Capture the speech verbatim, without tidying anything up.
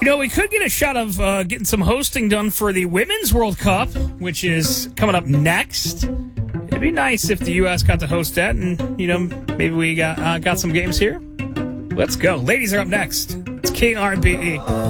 know, we could get a shot of uh, getting some hosting done for the Women's World Cup, which is coming up next. It'd be nice if the U S got to host that, and, you know, maybe we got uh, got some games here. Let's go. Ladies are up next. It's K R B E.